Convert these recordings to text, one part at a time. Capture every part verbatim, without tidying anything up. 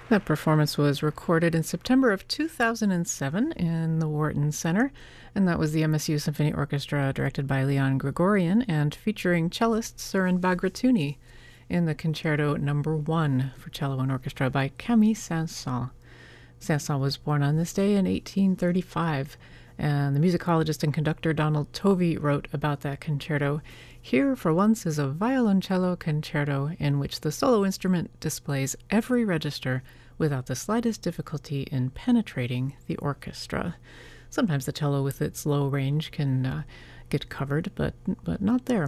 That performance was recorded in September of two thousand seven in the Wharton Center, and that was the M S U Symphony Orchestra directed by Leon Gregorian and featuring cellist Surin Bagratuni in the Concerto Number One for cello and orchestra by Camille Saint-Saëns. Saint-Saëns was born on this day in eighteen thirty-five, and the musicologist and conductor Donald Tovey wrote about that concerto, "Here, for once, is a violoncello concerto in which the solo instrument displays every register without the slightest difficulty in penetrating the orchestra." Sometimes the cello with its low range can uh, get covered, but but not there.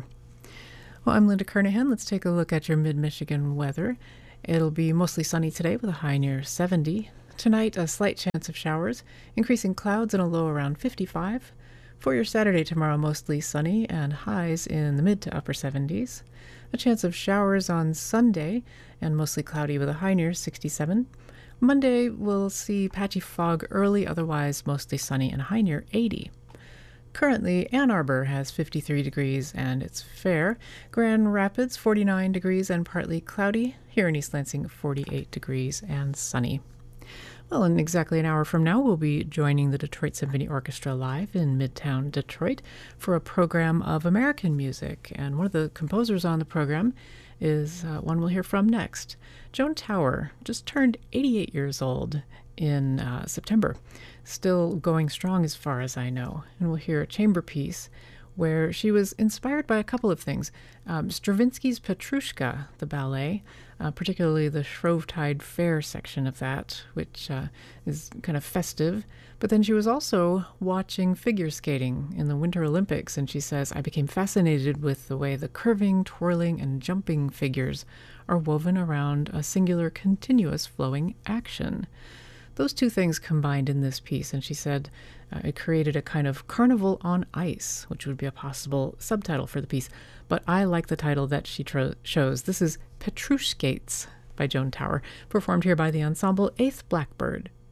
Well, I'm Linda Kernahan. Let's take a look at your mid-Michigan weather. It'll be mostly sunny today with a high near seventy. Tonight, a slight chance of showers, increasing clouds and a low around fifty-five. For your Saturday tomorrow, mostly sunny and highs in the mid to upper seventies. A chance of showers on Sunday and mostly cloudy with a high near sixty-seven. Monday, we'll see patchy fog early, otherwise mostly sunny and a high near eighty. Currently, Ann Arbor has fifty-three degrees and it's fair. Grand Rapids, forty-nine degrees and partly cloudy. Here in East Lansing, forty-eight degrees and sunny. Well, in exactly an hour from now, we'll be joining the Detroit Symphony Orchestra live in Midtown Detroit for a program of American music. And one of the composers on the program is uh, one we'll hear from next. Joan Tower just turned eighty-eight years old in uh, September, still going strong as far as I know. And we'll hear a chamber piece where she was inspired by a couple of things. Um, Stravinsky's Petrushka, the ballet, uh, particularly the Shrovetide Fair section of that, which uh, is kind of festive. But then she was also watching figure skating in the Winter Olympics, and she says, "I became fascinated with the way the curving, twirling, and jumping figures are woven around a singular, continuous flowing action." Those two things combined in this piece, and she said uh, it created a kind of carnival on ice, which would be a possible subtitle for the piece. But I like the title that she tro- chose. This is Petrushkates by Joan Tower, performed here by the ensemble Eighth Blackbird.